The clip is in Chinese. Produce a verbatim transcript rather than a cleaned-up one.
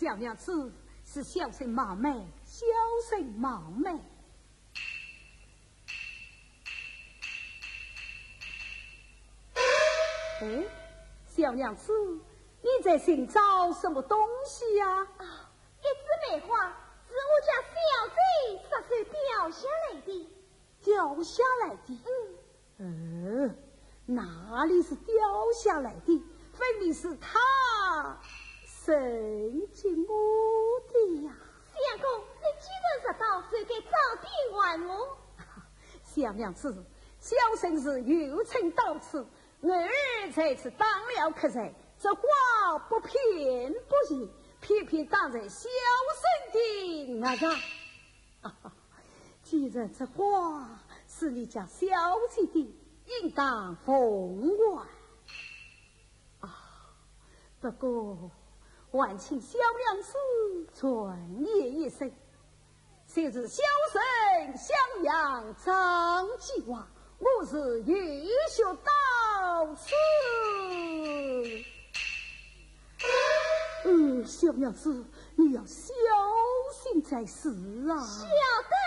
小娘子是小生冒昧，小生冒昧。哎，小娘子，你在寻找什么东西呀？ 啊，一枝梅花是我家小姐十岁掉下来的。 掉下来的？ 嗯。 呃，哪里是掉下来的？分明是他生进我的呀！ 相公，你既然知道，谁该早点还我？ 小娘子，小生是有情到此，偶尔在此当了客人，这话不偏不倚，偏偏当在小生的那上。啊，既然这话是你家小姐的，应当奉还。不过，还请小娘子传言一声，谁知小生襄阳张继华，我是有学到此。嗯，小娘子，你要小心才是啊！ 晓得。